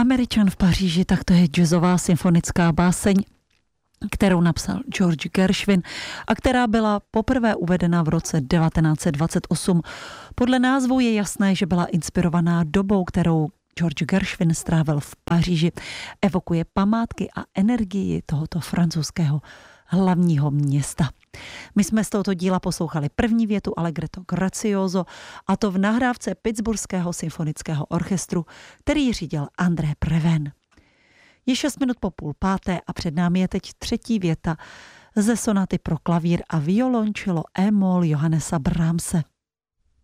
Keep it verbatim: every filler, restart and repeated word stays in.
Američan v Paříži, tak to je jazzová symfonická báseň, kterou napsal George Gershwin a která byla poprvé uvedena v roce devatenáct set dvacet osm. Podle názvu je jasné, že byla inspirovaná dobou, kterou George Gershwin strávil v Paříži. Evokuje památky a energii tohoto francouzského hlavního města. My jsme z tohoto díla poslouchali první větu Allegretto Grazioso, a to v nahrávce Pittsburghského symfonického orchestru, který řídil André Previn. Je šest minut po půl páté a před námi je teď třetí věta ze sonaty pro klavír a violončelo E-moll Johannesa Brahmse.